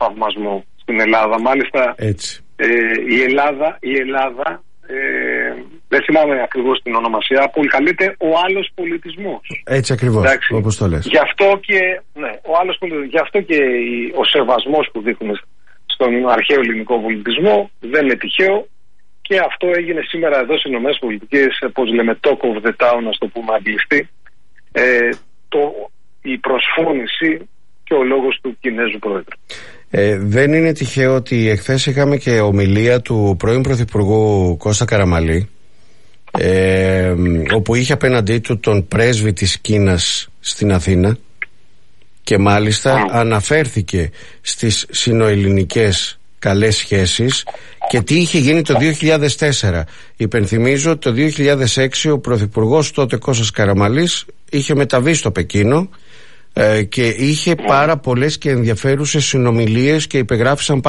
θαυμασμό στην Ελλάδα. Μάλιστα η Ελλάδα δεν θυμάμαι ακριβώς την ονομασία, αποκαλείται ο άλλος πολιτισμός. Έτσι ακριβώς, όπως το λες. Γι' αυτό και, ο άλλος πολιτισμός, γι' αυτό και ο σεβασμός που δείχνουν στον αρχαίο ελληνικό πολιτισμό δεν είναι τυχαίο, και αυτό έγινε σήμερα εδώ στις ΗΠΑ, πώς λέμε, talk of the town, να το πούμε αγγλιστή, η προσφώνηση και ο λόγος του Κινέζου Πρόεδρου. Δεν είναι τυχαίο ότι εχθές είχαμε και ομιλία του πρώην Πρωθυπουργού Κώστα Καραμανλή, όπου είχε απέναντί του τον πρέσβη της Κίνας στην Αθήνα, και μάλιστα αναφέρθηκε στις συνοελληνικές καλές σχέσεις και τι είχε γίνει το 2004. Υπενθυμίζω, το 2006 ο Πρωθυπουργός τότε Κώστας Καραμανλής είχε μεταβεί στο Πεκίνο και είχε πάρα πολλές και ενδιαφέρουσες συνομιλίες και υπεγράφησαν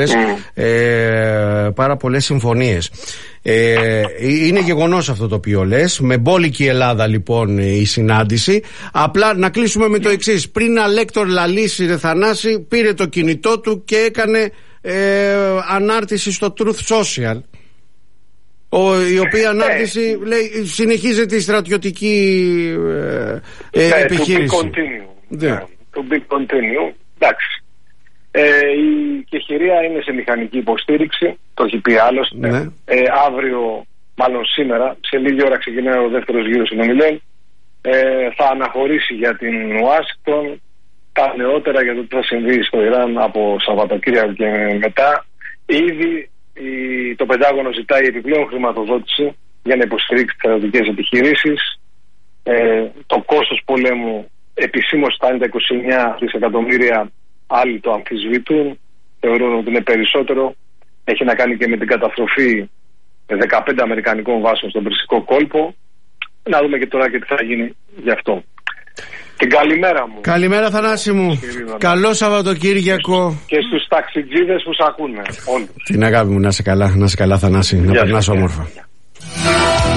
πάρα πολλές συμφωνίες. Είναι γεγονός αυτό το οποίο λες. Με μπόλικη Ελλάδα λοιπόν η συνάντηση. Απλά να κλείσουμε με το εξής. Πριν Αλέκτορ Λαλής Θανάση πήρε το κινητό του και έκανε ανάρτηση στο Truth Social, η οποία ανάρτηση λέει συνεχίζεται η στρατιωτική επιχείρηση. To be continue. Εντάξει. Η Κεχηρία είναι σε μηχανική υποστήριξη, το έχει πει άλλωστε. Αύριο, μάλλον σήμερα, σε λίγη ώρα ξεκινάει ο δεύτερος γύρος συνομιλιών. Θα αναχωρήσει για την Ουάσιγκτον. Τα νεότερα για το τι θα συμβεί στο Ιράν από Σαββατοκύριακο και μετά. Ήδη το Πεντάγωνο ζητάει επιπλέον χρηματοδότηση για να υποστηρίξει τις στρατιωτικές επιχειρήσεις. Το κόστος πολέμου επισήμως θα είναι τα 29 δισεκατομμύρια, άλλοι το αμφισβητούν, θεωρούν ότι είναι περισσότερο. Έχει να κάνει και με την καταστροφή 15 αμερικανικών βάσεων στον Περσικό κόλπο. Να δούμε και τώρα και τι θα γίνει γι' αυτό. Την καλημέρα μου. Καλημέρα Θανάση μου. Καλό Σαββατοκύριακο. Και στους ταξιτζίδες που σ' ακούνε όλους. Την αγάπη μου, να είσαι καλά Θανάση, να περνάς όμορφα.